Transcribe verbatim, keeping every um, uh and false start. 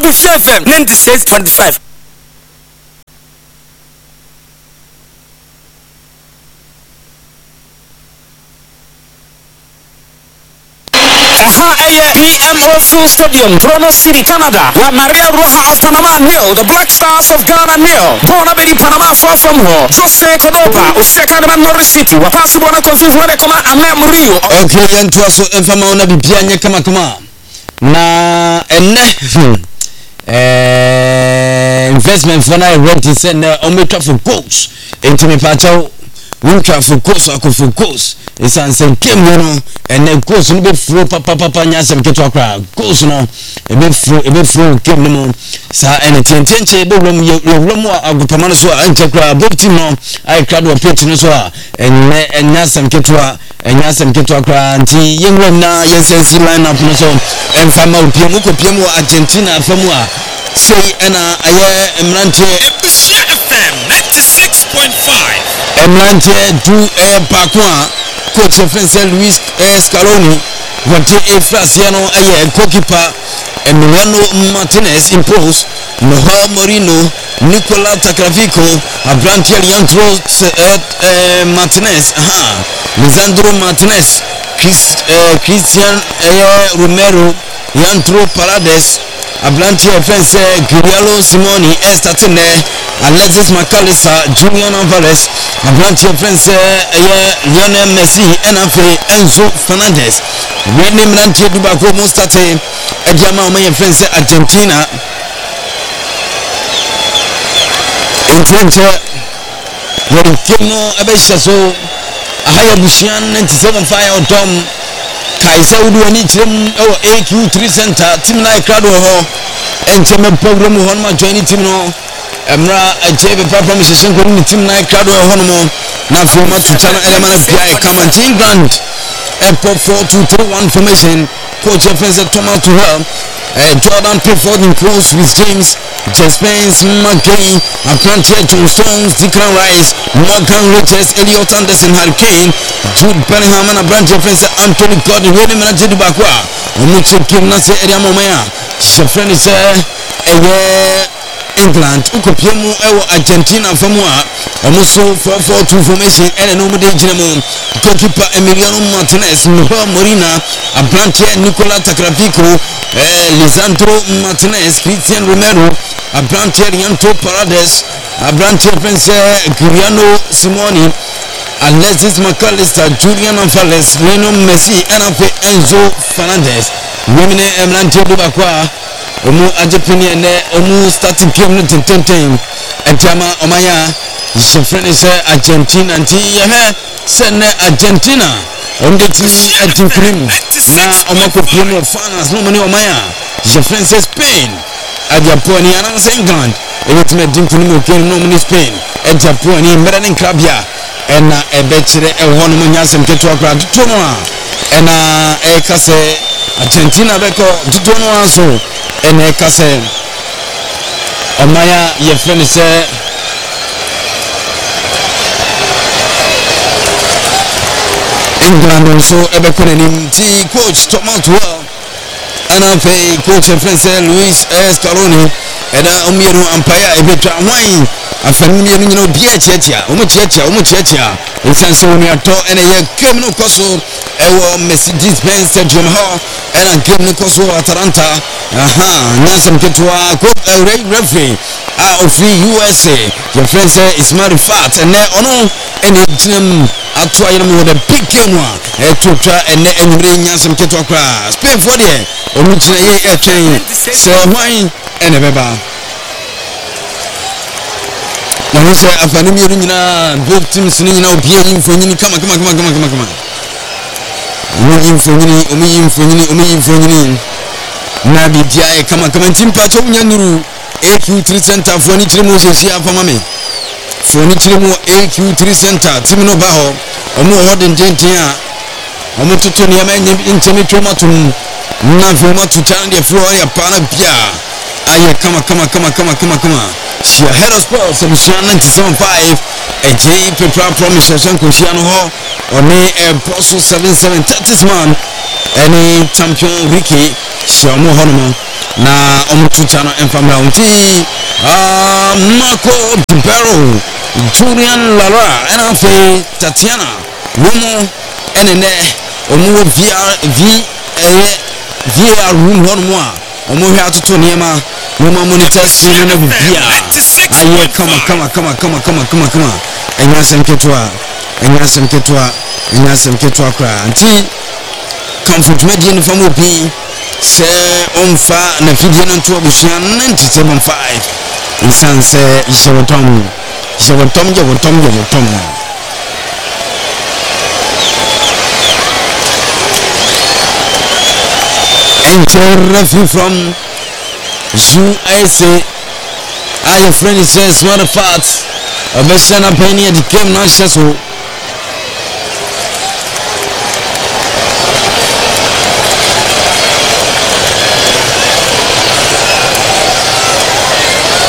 Fresh F M ninety-six point five. P M O Full Stadium, Toronto City, Canada. La Maria Roja of Panama nil. The Black Stars of Ghana nil. Bona Bedi Panama far from home. Jose Kodopa, Usheka de Norwich City. Wapasi bona confuse wale kama Amem Rio. Okay, and to us infama ona bibianye kama kama. Na enne eh investment for na rent is and ometwa for goals. Enti me pacho wintra for goals akọ for goals. It's an same game no and then goals no be flow papa papa nya sem keto akra goals no e be flow e be flow game no sa anything tenche be wom ye wom agopama no so anche kra both team no I crowd of pitch no so and and nya sem keto a nya sem keto akra nti yenwe na yensensi line up no so en fama opiemu ko piemu Argentina famu a say na aye emrante F M ninety-six point five emrante du e pakwa coach Francis Luis Scaloni wanted a Fraziano aye goalkeeper Emiliano Martinez impose Noel Moreno Nicola Tagliafico Abrantiel Leandro uh, Martinez aha Lisandro Martinez Chris, uh, Christian uh, Romero Leandro Paredes Abrantiel France Guillermo Simoni Estatene Alexis McAllister Julian Alvarez Abrantiel France uh, Lionel Messi and Enzo Fernandez Winnie Mrantiel Dubako Mostate Ejama Omaye France Argentina Intrenche Yori Kino Abesha so Ahaya Bushian ninety-seven fire Tom Kaisa Udu ani chim oh A Q three center team na crowd ho encheme program ho ma join team no emra achebe papa mission ko ni team na crowd ho no mo na forma to channel element pia come and England airport four two three one formation coach Francis Thomas to her uh, Jordan Pickford in close with James Spence McGinn Apprentice John Stones Declan Rice Morgan Richards Elliot Anderson Harry Kane Jude Bellingham and Apprentice Francis Anthony Gordon William and Jedi Bakwa Omuche Kim Nase area momaya Shefreni se ewe England ukopiemu ewo Argentina famua omuso four four two formation ene no mode jinemo goalkeeper Emiliano Martinez Noel Morena Abrantiel Nicola Tagliafico eh, Lisandro Martinez Christian Romero Abrantiel Leandro Paredes Abrantiel Prince Guillermo Simoni Alexis McAllister Julian Alvarez Lionel Messi and Enzo Fernandez women Emrantiel Dubakwa omu ajepini ene omu starting game no tenten entama omaya jefrene se Argentina nti yehe se ne Argentina onde ti atinkrim na omakopiem fans no mani omaya jefrene se Spain ajaponi ananse England ewetima dinkrim okien no mani Spain ajaponi mbere nkrabia ena ebechire ehwo no nyasem keto akra tuto no a ena ekase Argentina beko tuto no aso ene kase omaya ye friend say England so ebe konenim ti coach Thomas well ana fe coach Francis Luis Scaloni ena omiru empire ebe twa wan afani mi ni no bia chiachia omo chiachia omo chiachia esanse woni ato ene ye game no koso ewo Mercedes-Benz Stadium ho ena game no koso Atalanta aha nyasam ketwa ko referee a ofi U S A your friend say Ismail Fat ene ono ene jinam atwa yere mo the big game one e tutwa ene enure nyasam ketwa kra Spain for there omu china ye e twen se hwan ene beba na hose afani mi ru nyina both teams ni nyina obia info nyini kama kama kama kama kama kama omu info nyini omu info nyini omu info nyini na bibia e kama kama timpa cho nya nuru A Q three center for ni chiremo sesi afama me for ni chiremo A Q three center tim no ba ho omu ho den jentin a omu tutu ni ama ntemi tomatum na voma tutan de floor ya pana bia aye kama kama kama kama kama kama she head of sports solution ninety-seven point five a J Pepra promise so ko shia no ho oni e proso seven seven thirty man any champion Ricky she omu ho no na omutucha no enfamra unti ah Marco Dibero Julian Lara and afe Tatiana womo enene omo via v eh via room hono a omo hwe atoto niema womo monitor screen na via aye come come come come come come come enya semketwa enya semketwa enya semketwa kra anti comfort media no famo bi se onfa na video no to abusia ninety-seven point five insan se ishewotom ishewotom je wotom je wotom enter from U S A. Our friend says what a fat a best penny at the game not so